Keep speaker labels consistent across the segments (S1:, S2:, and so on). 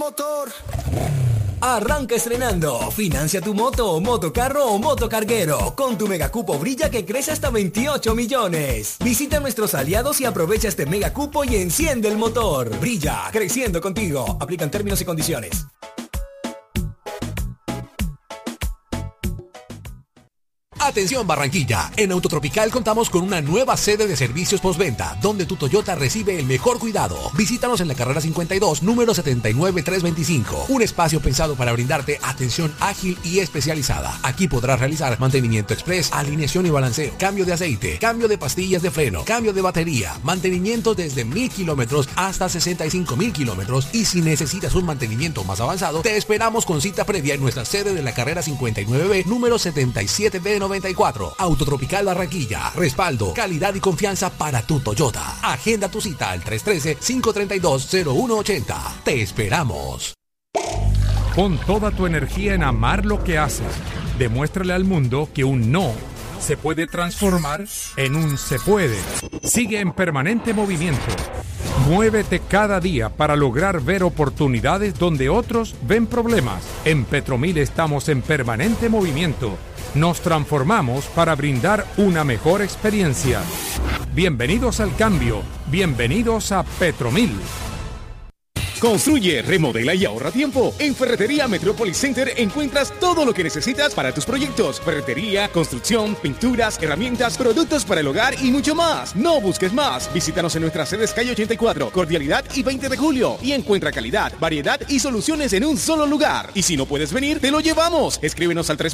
S1: motor.
S2: Arranca estrenando. Financia tu moto, motocarro o motocarguero con tu Megacupo Brilla que crece hasta 28 millones. Visita a nuestros aliados y aprovecha este Megacupo y enciende el motor. Brilla, creciendo contigo. Aplican términos y condiciones.
S3: Atención Barranquilla, en Autotropical contamos con una nueva sede de servicios postventa, donde tu Toyota recibe el mejor cuidado. Visítanos en la carrera 52, número 79325. Un espacio pensado para brindarte atención ágil y especializada. Aquí podrás realizar mantenimiento express, alineación y balanceo, cambio de aceite, cambio de pastillas de freno, cambio de batería, mantenimiento desde 1000 kilómetros hasta 65,000 kilómetros. Y si necesitas un mantenimiento más avanzado, te esperamos con cita previa en nuestra sede de la carrera 59B, número 77B94. Autotropical Barranquilla. Respaldo, calidad y confianza para tu Toyota. Agenda tu cita al 313-532-0180. Te esperamos.
S4: Pon toda tu energía en amar lo que haces. Demuéstrale al mundo que un no se puede transformar en un se puede. Sigue en permanente movimiento. Muévete cada día para lograr ver oportunidades donde otros ven problemas. En Petromil estamos en permanente movimiento. Nos transformamos para brindar una mejor experiencia. Bienvenidos al cambio. Bienvenidos a Petromil.
S5: Construye, remodela y ahorra tiempo. En Ferretería Metropolis Center encuentras todo lo que necesitas para tus proyectos. Ferretería, construcción, pinturas, herramientas, productos para el hogar y mucho más. No busques más. Visítanos en nuestras sedes calle 84, Cordialidad y 20 de julio. Y encuentra calidad, variedad y soluciones en un solo lugar. Y si no puedes venir, te lo llevamos. Escríbenos al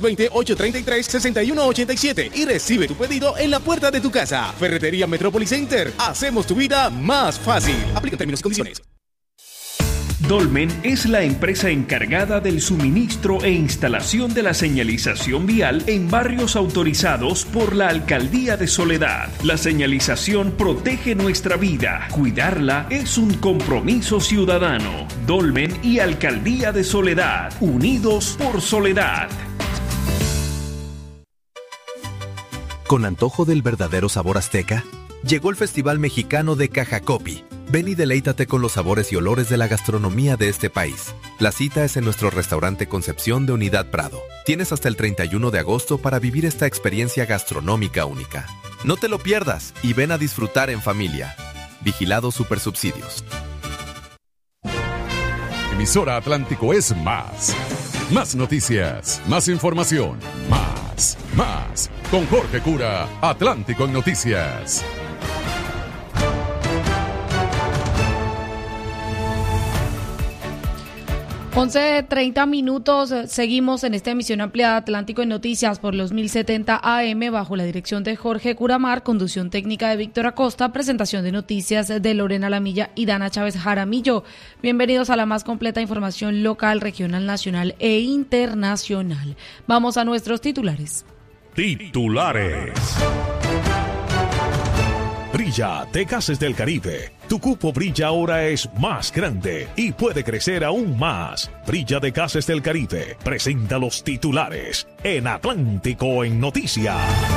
S5: 320-833-6187 y recibe tu pedido en la puerta de tu casa. Ferretería Metropolis Center. Hacemos tu vida más fácil. Aplica términos y condiciones.
S6: Dolmen es la empresa encargada del suministro e instalación de la señalización vial en barrios autorizados por la Alcaldía de Soledad. La señalización protege nuestra vida. Cuidarla es un compromiso ciudadano. Dolmen y Alcaldía de Soledad, unidos por Soledad.
S7: Con antojo del verdadero sabor azteca, llegó el Festival Mexicano de Cajacopi. Ven y deleítate con los sabores y olores de la gastronomía de este país. La cita es en nuestro restaurante Concepción de Unidad Prado. Tienes hasta el 31 de agosto para vivir esta experiencia gastronómica única. No te lo pierdas y ven a disfrutar en familia. Vigilado Supersubsidios.
S8: Emisora Atlántico es más. Más noticias, más información, más. Con Jorge Cura, Atlántico en Noticias.
S9: 11:30, seguimos en esta emisión ampliada Atlántico en Noticias por los 1070 AM bajo la dirección de Jorge Curamar, conducción técnica de Víctor Acosta, presentación de noticias de Lorena Lamilla y Dana Chávez Jaramillo. Bienvenidos a la más completa información local, regional, nacional e internacional. Vamos a nuestros titulares.
S10: Titulares. Brilla de Gases del Caribe. Tu cupo Brilla ahora es más grande y puede crecer aún más. Brilla de Gases del Caribe presenta los titulares en Atlántico en Noticias.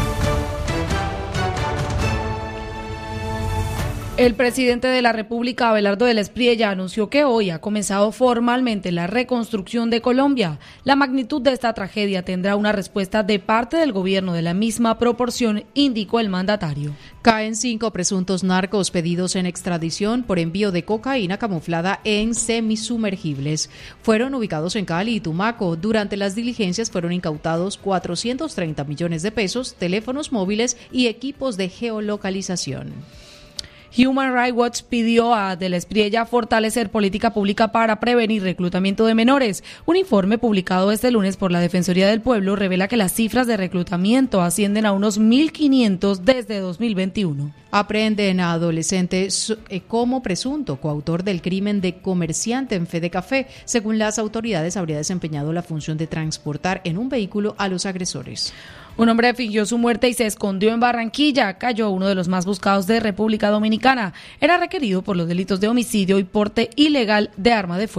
S9: El presidente de la República, Abelardo del Espriella, anunció que hoy ha comenzado formalmente la reconstrucción de Colombia. La magnitud de esta tragedia tendrá una respuesta de parte del gobierno de la misma proporción, indicó el mandatario.
S11: Caen 5 presuntos narcos pedidos en extradición por envío de cocaína camuflada en semisumergibles. Fueron ubicados en Cali y Tumaco. Durante las diligencias fueron incautados 430 millones de pesos, teléfonos móviles y equipos de geolocalización.
S9: Human Rights Watch pidió a Del Espriella fortalecer política pública para prevenir reclutamiento de menores. Un informe publicado este lunes por la Defensoría del Pueblo revela que las cifras de reclutamiento ascienden a unos 1.500 desde 2021.
S11: Aprenden a adolescente como presunto coautor del crimen de comerciante en Fede Café. Según las autoridades, habría desempeñado la función de transportar en un vehículo a los agresores.
S9: Un hombre fingió su muerte y se escondió en Barranquilla. Cayó uno de los más buscados de República Dominicana. Era requerido por los delitos de homicidio y porte ilegal de arma de fuego.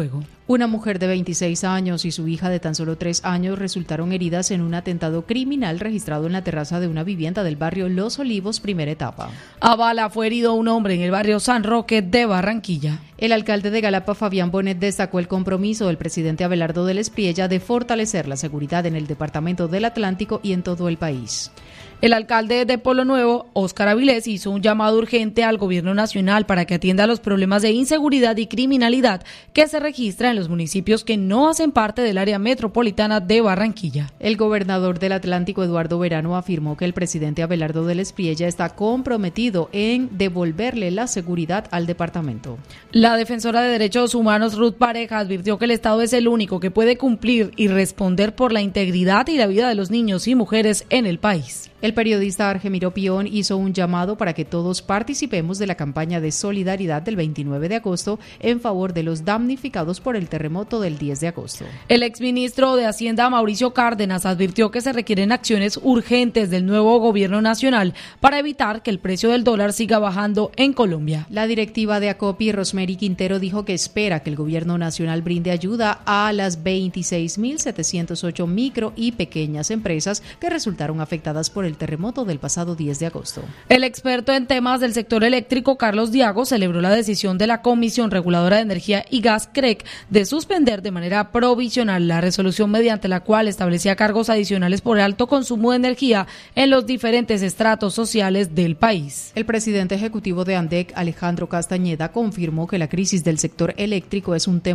S11: Una mujer de 26 años y su hija de tan solo 3 años resultaron heridas en un atentado criminal registrado en la terraza de una vivienda del barrio Los Olivos, primera etapa.
S9: A bala fue herido un hombre en el barrio San Roque de Barranquilla.
S11: El alcalde de Galapa, Fabián Bonet, destacó el compromiso del presidente Abelardo del Espriella de fortalecer la seguridad en el departamento del Atlántico y en todo el país.
S9: El alcalde de Pueblo Nuevo, Óscar Avilés, hizo un llamado urgente al gobierno nacional para que atienda los problemas de inseguridad y criminalidad que se registran en los municipios que no hacen parte del área metropolitana de Barranquilla.
S11: El gobernador del Atlántico, Eduardo Verano, afirmó que el presidente Abelardo del Espriella está comprometido en devolverle la seguridad al departamento.
S9: La defensora de derechos humanos, Ruth Pareja, advirtió que el Estado es el único que puede cumplir y responder por la integridad y la vida de los niños y mujeres en el país.
S11: El periodista Argemiro Pion hizo un llamado para que todos participemos de la campaña de solidaridad del 29 de agosto en favor de los damnificados por el terremoto del 10 de agosto.
S9: El exministro de Hacienda, Mauricio Cárdenas, advirtió que se requieren acciones urgentes del nuevo gobierno nacional para evitar que el precio del dólar siga bajando en Colombia.
S11: La directiva de Acopi, Rosemary Quintero, dijo que espera que el gobierno nacional brinde ayuda a las 26.708 micro y pequeñas empresas que resultaron afectadas por el terremoto del pasado 10 de agosto.
S9: El experto en temas del sector eléctrico, Carlos Diago, celebró la decisión de la Comisión Reguladora de Energía y Gas, CREC, de suspender de manera provisional la resolución mediante la cual establecía cargos adicionales por el alto consumo de energía en los diferentes estratos sociales del país.
S11: El presidente ejecutivo de ANDEC, Alejandro Castañeda, confirmó que la crisis del sector eléctrico es un tema